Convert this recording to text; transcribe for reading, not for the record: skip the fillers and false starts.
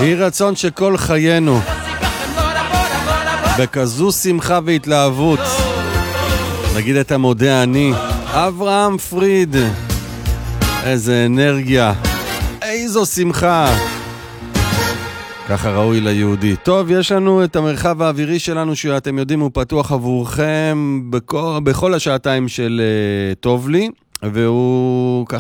יהי רצון שכל חיינו בכזו שמחה והתלהבות נגיד את המודה אני אברהם פריד. איזה אנרגיה, איזו שמחה, ככה ראוי ליהודי. טוב, יש לנו את המרחב האווירי שלנו שאתם יודעים הוא פתוח עבורכם בכל השעתיים של טוב לי, והוא